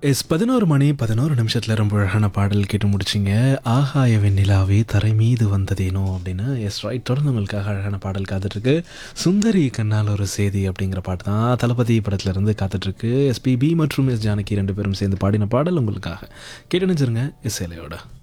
S 11 மணி 11 நிமிஷத்தில் ரொம்ப அழகான பாடல் கேட்டு முடிச்சிங்க. ஆகாய வெண்ணிலாவே தரை மீது வந்ததேனோ அப்படின்னு. எஸ் ரைட், தொடர்ந்து உங்களுக்காக அழகான பாடல் காத்துட்ருக்கு. சுந்தரி கண்ணால் ஒரு செய்தி அப்படிங்கிற பாட்டு தான் தளபதி படத்துலேருந்து காத்துட்ருக்கு. எஸ்பிபி மற்றும் எஸ் ஜானகி ரெண்டு பேரும் சேர்ந்து பாடின பாடல் உங்களுக்காக கேட்டு நினைச்சிருங்க இசையிலையோட.